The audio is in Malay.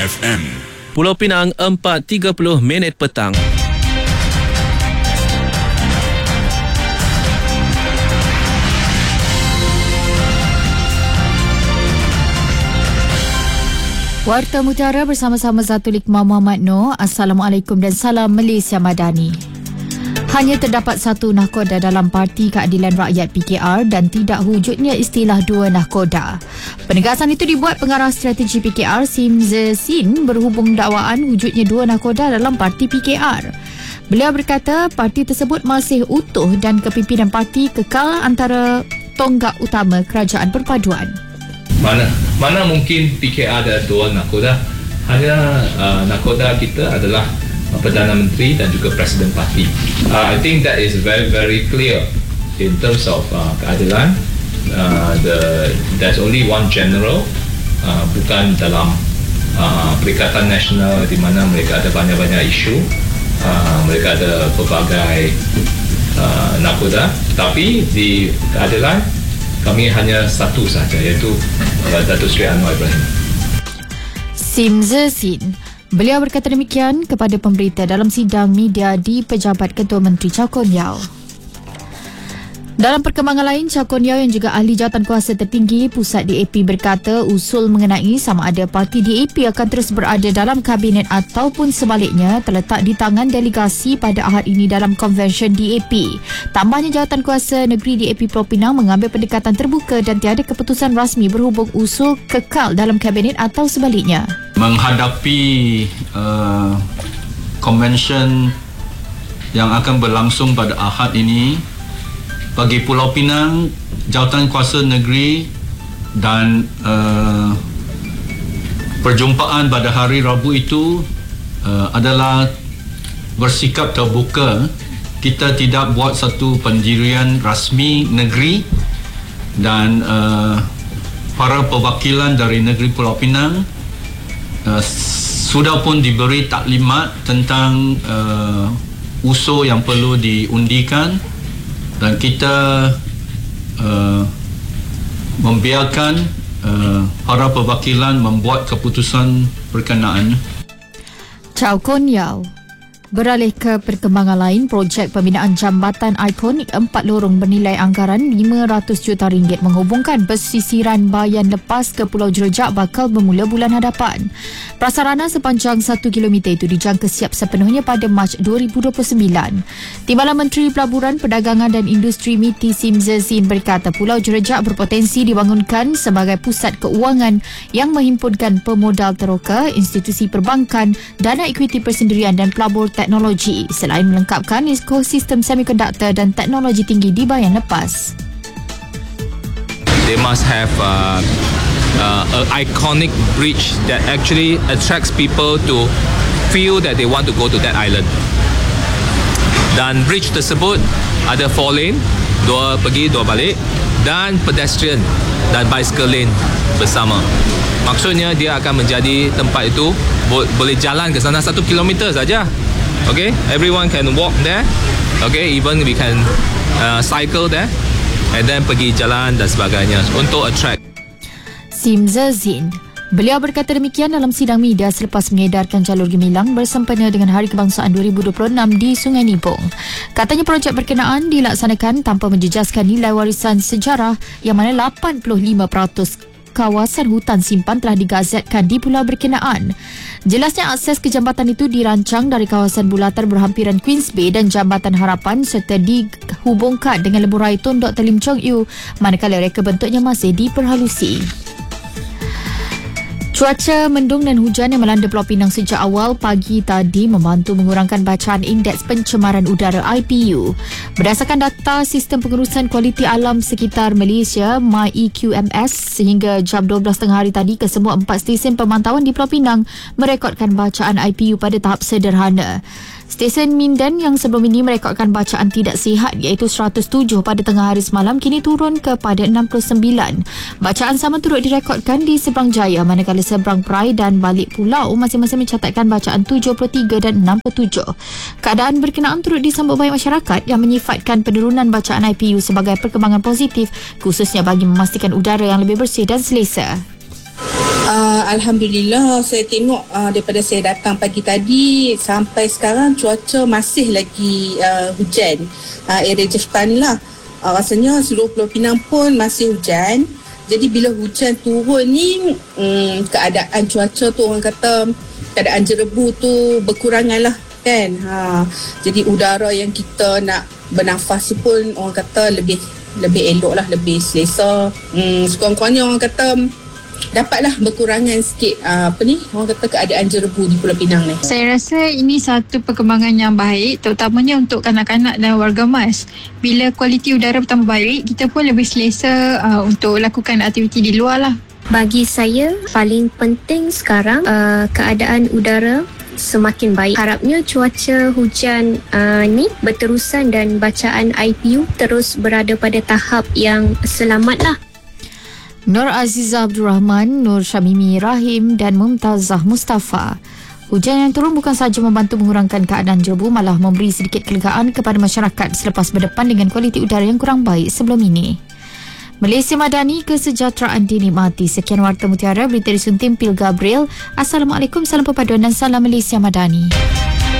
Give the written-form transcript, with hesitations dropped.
FM. Pulau Pinang 4.30 petang. Warta Mutiara bersama-sama Zatul Iqmah Muhammad Noor. Assalamualaikum dan salam Malaysia Madani. Hanya terdapat satu nahkoda dalam Parti Keadilan Rakyat PKR dan tidak wujudnya istilah dua nahkoda. Penegasan itu dibuat pengarah strategi PKR Sim Zin berhubung dakwaan wujudnya dua nahkoda dalam Parti PKR. Beliau berkata parti tersebut masih utuh dan kepimpinan parti kekal antara tonggak utama kerajaan perpaduan. Mana mungkin PKR ada dua nahkoda? Hanya nahkoda kita adalah Perdana Menteri dan juga Presiden Parti. I think that is very very clear in terms of keadilan. There's only one general, bukan dalam Perikatan Nasional di mana mereka ada banyak-banyak isu, mereka ada pelbagai nahkoda. Tapi di keadilan kami hanya satu sahaja, iaitu Datuk Seri Anwar Ibrahim. Sim Zin. Beliau berkata demikian kepada pemberita dalam sidang media di Pejabat Ketua Menteri Chow Kon Yeow. Dalam perkembangan lain, Chow Kon Yeow yang juga ahli jawatankuasa tertinggi pusat DAP berkata usul mengenai sama ada parti DAP akan terus berada dalam kabinet ataupun sebaliknya terletak di tangan delegasi pada Ahad ini dalam konvensyen DAP. Tambahnya, jawatankuasa negeri DAP Pulau Pinang mengambil pendekatan terbuka dan tiada keputusan rasmi berhubung usul kekal dalam kabinet atau sebaliknya. Menghadapi konvensyen yang akan berlangsung pada Ahad ini, bagi Pulau Pinang, jawatankuasa negeri dan perjumpaan pada hari Rabu itu adalah bersikap terbuka. Kita tidak buat satu pendirian rasmi negeri dan para perwakilan dari negeri Pulau Pinang sudah pun diberi taklimat tentang usul yang perlu diundikan dan kita membiarkan para perwakilan membuat keputusan berkenaan. Chow Kon Yeow. Beralih ke perkembangan lain, projek pembinaan jambatan ikonik 4 lorong bernilai anggaran RM500 juta menghubungkan pesisiran Bayan Lepas ke Pulau Jerejak bakal bermula bulan hadapan. Prasarana sepanjang 1 km itu dijangka siap sepenuhnya pada Mac 2029. Timbalan Menteri Pelaburan, Perdagangan dan Industri MITI Sim Zin berkata Pulau Jerejak berpotensi dibangunkan sebagai pusat keuangan yang menghimpunkan pemodal teroka, institusi perbankan, dana ekwiti persendirian dan pelabur teknologi selain melengkapkan ekosistem semikonduktor dan teknologi tinggi di Bayan Lepas. They must have an iconic bridge that actually attracts people to feel that they want to go to that island. Dan bridge tersebut ada 4 lane, 2 pergi 2 balik, dan pedestrian dan bicycle lane bersama. Maksudnya dia akan menjadi tempat itu boleh jalan ke sana 1 kilometer saja. Okay, everyone can walk there. Okay, even we can cycle there and then pergi jalan dan sebagainya untuk attract. Sim Zin. Beliau berkata demikian dalam sidang media selepas mengedarkan jalur gemilang bersempena dengan Hari Kebangsaan 2026 di Sungai Nibong. Katanya projek berkenaan dilaksanakan tanpa menjejaskan nilai warisan sejarah yang mana 85% kawasan hutan simpan telah digazetkan di pulau berkenaan. Jelasnya akses ke jambatan itu dirancang dari kawasan bulatan berhampiran Queens Bay dan Jambatan Harapan serta dihubungkan dengan lebuh Tondok Telim Chong Yu manakala reka bentuknya masih diperhalusi. Cuaca mendung dan hujan yang melanda Pulau Pinang sejak awal pagi tadi membantu mengurangkan bacaan Indeks Pencemaran Udara IPU. Berdasarkan data Sistem Pengurusan Kualiti Alam Sekitar Malaysia MyEQMS, sehingga jam 12 tengah hari tadi kesemua 4 stesen pemantauan di Pulau Pinang merekodkan bacaan IPU pada tahap sederhana. Stesen Minden yang sebelum ini merekodkan bacaan tidak sihat iaitu 107 pada tengah hari semalam kini turun kepada 69. Bacaan sama turut direkodkan di Seberang Jaya manakala Seberang Perai dan Balik Pulau masing-masing mencatatkan bacaan 73 dan 67. Keadaan berkenaan turut disambut baik masyarakat yang menyifatkan penurunan bacaan IPU sebagai perkembangan positif khususnya bagi memastikan udara yang lebih bersih dan selesa. Alhamdulillah, saya tengok daripada saya datang pagi tadi sampai sekarang cuaca masih lagi hujan. Area Jeftan ni lah. Rasanya seluruh Pulau Pinang pun masih hujan. Jadi bila hujan turun ni, keadaan cuaca tu orang kata, keadaan jerebu tu berkurangan lah kan. Jadi udara yang kita nak bernafas pun orang kata lebih elok lah, lebih selesa. Sekurang-kurangnya orang kata dapatlah berkurangan sikit orang kata keadaan jerebu di Pulau Pinang ni. Saya rasa ini satu perkembangan yang baik, terutamanya untuk kanak-kanak dan warga mas. Bila kualiti udara bertambah baik, kita pun lebih selesa untuk lakukan aktiviti di luar lah. Bagi saya, paling penting sekarang keadaan udara semakin baik. Harapnya cuaca hujan ni berterusan dan bacaan IPU terus berada pada tahap yang selamat lah. Nur Azizah Abdul Rahman, Nur Syamimi Rahim dan Mumtazah Mustafa. Hujan yang turun bukan sahaja membantu mengurangkan keadaan jerebu, malah memberi sedikit kelegaan kepada masyarakat selepas berdepan dengan kualiti udara yang kurang baik sebelum ini. Malaysia Madani, kesejahteraan dinikmati. Sekian Warta Mutiara, berita disunting Pil Gabriel. Assalamualaikum, salam perpaduan dan salam Malaysia Madani.